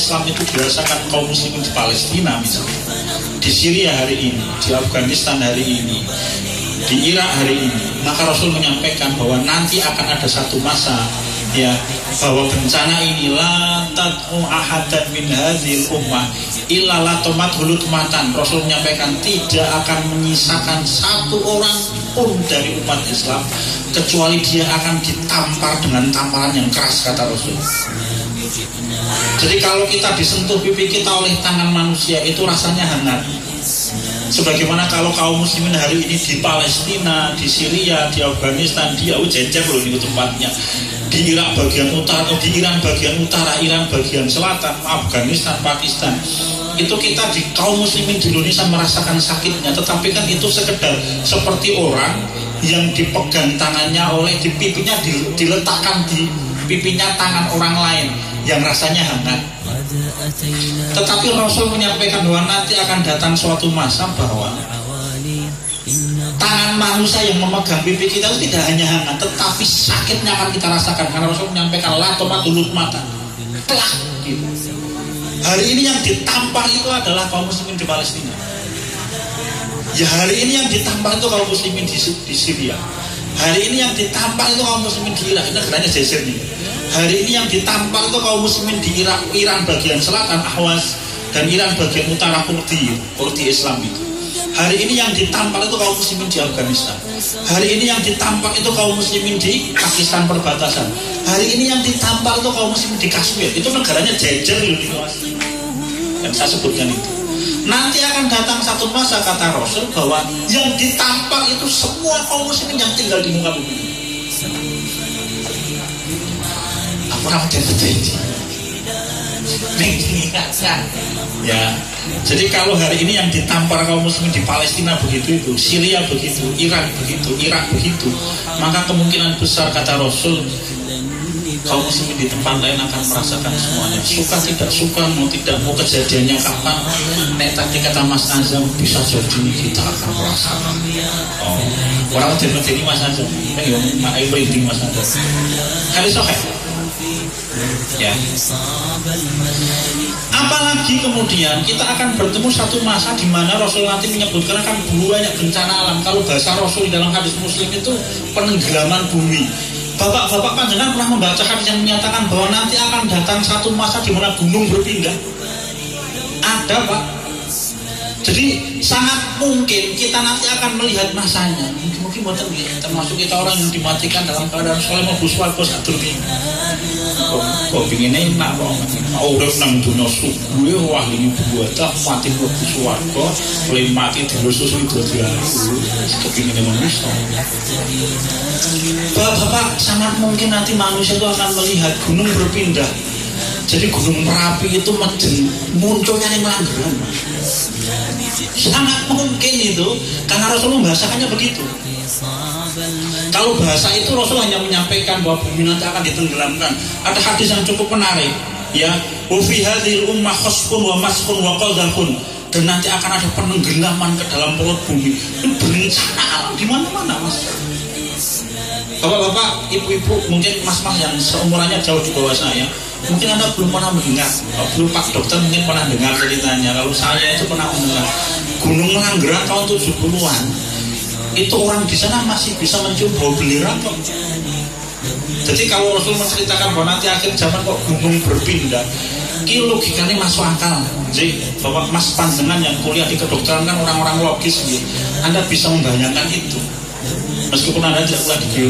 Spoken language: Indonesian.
Islam itu dirasakan kaum muslimin di Palestina misalnya, di Syria hari ini, di Afghanistan hari ini, di Irak hari ini, maka Rasul menyampaikan bahwa nanti akan ada satu masa, ya, bahwa bencana ini la tad'u ahadan min hadhil ummah illa latomat hulutmatan. Rasul menyampaikan tidak akan menyisakan satu orang pun dari umat Islam kecuali dia akan ditampar dengan tamparan yang keras, kata Rasul. Jadi kalau kita disentuh pipi kita oleh tangan manusia itu rasanya hangat. Sebagaimana kalau kaum muslimin hari ini di Palestina, di Syria, di Afghanistan, di jejer loh ini tempatnya, di Irak bagian utara, di Iran bagian utara, Iran bagian selatan, Afghanistan, Pakistan, itu kita di kaum muslimin di Indonesia merasakan sakitnya. Tetapi kan itu sekedar seperti orang yang dipegang tangannya oleh di pipinya diletakkan di pipinya tangan orang lain yang rasanya hangat. Tetapi Rasul menyampaikan bahwa nanti akan datang suatu masa bahwa tangan manusia yang memegang pipi kita itu tidak hanya hangat, tetapi sakitnya akan kita rasakan. Karena Rasul menyampaikan la tomatulul mata, plak gitu. Hari ini yang ditampar itu adalah kaum muslimin di Palestina. Ya hari ini yang ditampar itu kaum muslimin di Syria. Hari ini yang ditampar itu kaum muslimin di Irak. Ini negaranya jejer nih. Hari ini yang ditampar itu kaum muslimin di Irak, Iran bagian selatan Ahwaz, dan Iran bagian utara Kurdi Islam itu. Hari ini yang ditampar itu kaum muslimin di Afghanistan. Hari ini yang ditampar itu kaum muslimin di Pakistan perbatasan. Hari ini yang ditampar itu kaum muslimin di Kashmir. Itu negaranya jejer loh di luar. Yang saya sebutkan itu. Nanti akan datang satu masa, kata Rasul, bahwa yang ditampar itu semua kaum muslimin yang tinggal di muka bumi. Apa terjadi? Mengingatkan, ya. Jadi kalau hari ini yang ditampar kaum muslimin di Palestina begitu itu, Syria begitu, Iran begitu, Irak begitu, maka kemungkinan besar, kata Rasul, kaum muslimin di tempat lain akan merasakan semuanya. Suka tidak suka, mau tidak mau, kejadiannya kapan, tadi kata Mas Azam, bisa jadi kita akan merasakan. Orang ini Mas Azam, ayo berhenti Mas Azam. Kali sohek. Ya. Apalagi kemudian kita akan bertemu satu masa di mana Rasul nanti menyebutkan akan banyak bencana alam. Kalau bahasa Rasul dalam hadis Muslim itu penenggelaman bumi. Bapak-bapak panjenengan pernah membaca hadis yang menyatakan bahwa nanti akan datang satu masa di mana gunung berpindah? Ada, Pak. Jadi sangat mungkin kita nanti akan melihat masanya. Mungkin termasuk kita orang yang dimatikan dalam keadaan soleh mabus warga sadur ini. Kok ingin enak kok. Urip nang dunia subuh wah ini buat mati mabus warga, boleh mati dilusus itu dia. Kepingin manusia. Bapak sangat mungkin nanti manusia itu akan melihat gunung berpindah. Jadi gunung Merapi itu munculnya di Melanggeran. Sangat mungkin itu, karena Rasul membahasakannya begitu. Kalau bahasa itu Rasul hanya menyampaikan bahwa bumi nanti akan ditenggelamkan. Ada hadis yang cukup menarik, ya, wa fi hadhil ummah khasfun wa maskun wa qadhafun. Dan nanti akan ada penenggelaman ke dalam perut bumi. Itu berencana alam di mana-mana, Mas. Bapak-bapak, ibu-ibu, mungkin mas-mas yang seumurannya jauh di bawah saya, mungkin Anda belum pernah mendengar. Kalau belum Pak Dokter mungkin pernah dengar ceritanya. Kalau saya itu pernah mendengar Gunung Melanggeran tahun 70-an. Itu orang di sana masih bisa mencium bau belerang kok. Jadi kalau Rasul menceritakan bahwa nanti akhir zaman kok gunung berpindah, ini logikanya masuk akal. Jadi Bapak Mas panjenengan yang kuliah di kedokteran kan orang-orang logis gitu. Anda bisa membayangkan itu. Meskipun Anda tidak kuliah di